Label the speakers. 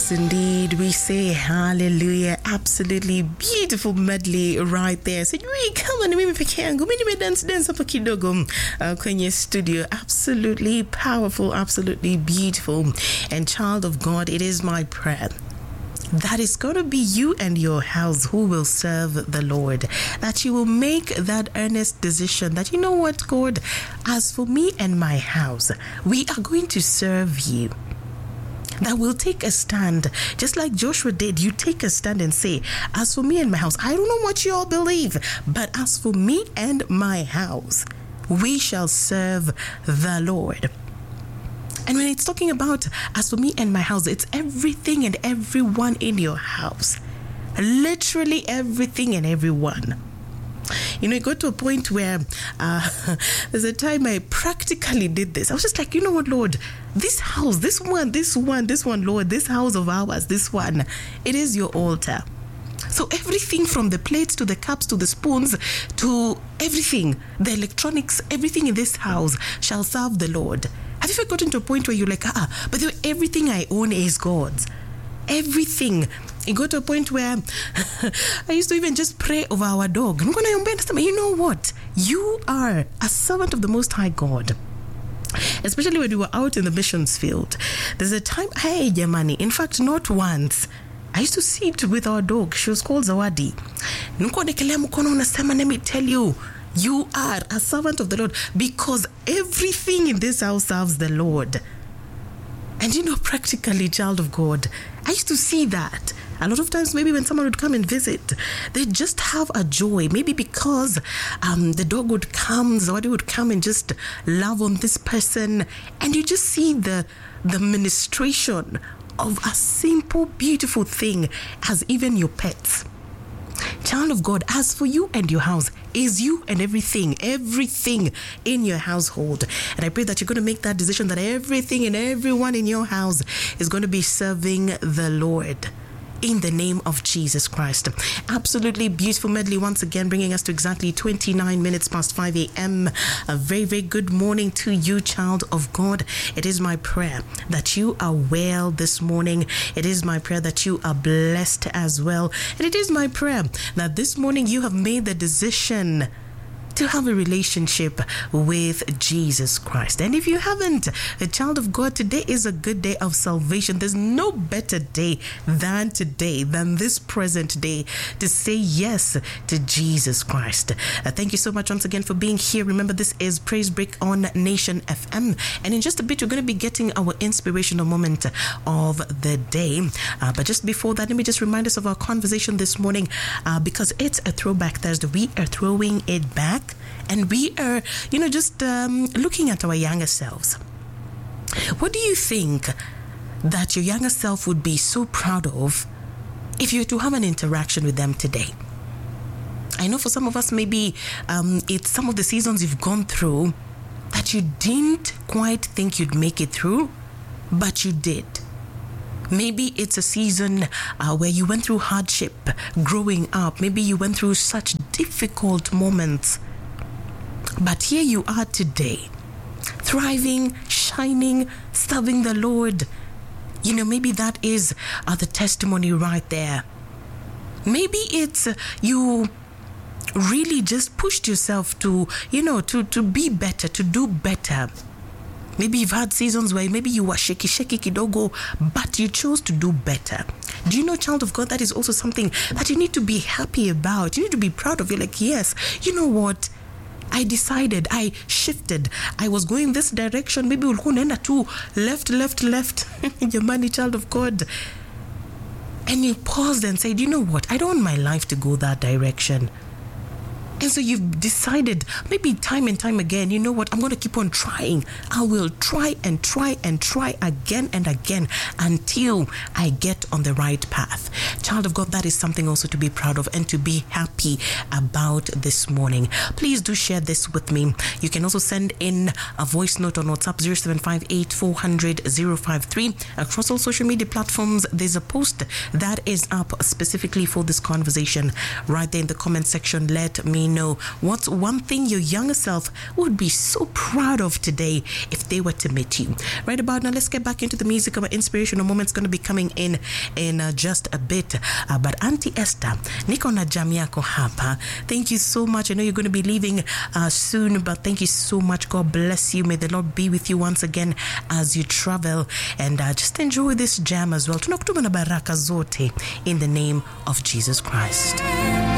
Speaker 1: Yes, indeed. We say hallelujah. Absolutely beautiful medley right there. So, come on, mimi peke yangu. Mimi dance hapo kidogo kwenye studio. Absolutely powerful, absolutely beautiful. And child of God, it is my prayer that it's going to be you and your house who will serve the Lord. That you will make that earnest decision that, you know what, God, as for me and my house, we are going to serve you. That will take a stand, just like Joshua did. You take a stand and say, as for me and my house, I don't know what you all believe, but as for me and my house, we shall serve the Lord. And when it's talking about as for me and my house, it's everything and everyone in your house. Literally everything and everyone. You know, it got to a point where there's a time I practically did this. I was just like, you know what, Lord, this house, this one, Lord, this house of ours, this one, it is your altar. So everything from the plates to the cups to the spoons to everything, the electronics, everything in this house shall serve the Lord. Have you ever gotten to a point where you're like, but everything I own is God's? Everything. It got to a point where I used to even just pray over our dog. You know what? You are a servant of the Most High God. Especially when we were out in the missions field. There's a time, hey, Yamani, in fact, not once, I used to sit with our dog. She was called Zawadi. Let me tell you, you are a servant of the Lord because everything in this house serves the Lord. And you know, practically, child of God, I used to see that. A lot of times, maybe when someone would come and visit, they'd just have a joy. Maybe because the dog would come, Zawadi would come and just love on this person. And you just see the ministration of a simple, beautiful thing as even your pets. Child of God, as for you and your house, is you and everything in your household. And I pray that you're going to make that decision that everything and everyone in your house is going to be serving the Lord. In the name of Jesus Christ. Absolutely beautiful medley once again, bringing us to exactly 29 minutes past 5 a.m. A very, very good morning to you, child of God. It is my prayer that you are well this morning. It is my prayer that you are blessed as well. And it is my prayer that this morning you have made the decision to have a relationship with Jesus Christ. And if you haven't, a child of God, today is a good day of salvation. There's no better day than today, than this present day, to say yes to Jesus Christ. Thank you so much once again for being here. Remember, this is Praise Break on Nation FM. And in just a bit, you're going to be getting our inspirational moment of the day. But just before that, let me just remind us of our conversation this morning, because it's a Throwback Thursday. We are throwing it back. And we are, just looking at our younger selves. What do you think that your younger self would be so proud of if you were to have an interaction with them today? I know for some of us, maybe it's some of the seasons you've gone through that you didn't quite think you'd make it through, but you did. Maybe it's a season where you went through hardship growing up. Maybe you went through such difficult moments. But here you are today, thriving, shining, serving the Lord. Maybe that is the testimony right there. Maybe it's you really just pushed yourself to be better, to do better. Maybe you've had seasons where maybe you were shaky kidogo, but you chose to do better. Do you know, child of God, that is also something that you need to be happy about. You need to be proud of. You're like, yes, you know what? I decided, I shifted. I was going this direction. Maybe we'll go to left. Your money, child of God. And you paused and said, you know what? I don't want my life to go that direction. And so you've decided, maybe time and time again, you know what, I'm going to keep on trying. I will try and try and try again and again until I get on the right path. Child of God, that is something also to be proud of and to be happy about this morning. Please do share this with me. You can also send in a voice note on WhatsApp 0758-400-053. Across all social media platforms, there's a post that is up specifically for this conversation. Right there in the comment section, let me know what's one thing your younger self would be so proud of today if they were to meet you. Right about now, let's get back into the music. Our inspirational moment's going to be coming in just a bit. But Auntie Esther, niko na jam yako hapa. Thank you so much. I know you're going to be leaving soon, but thank you so much. God bless you. May the Lord be with you once again as you travel, and just enjoy this jam as well. Tunakutuma na baraka zote in the name of Jesus Christ.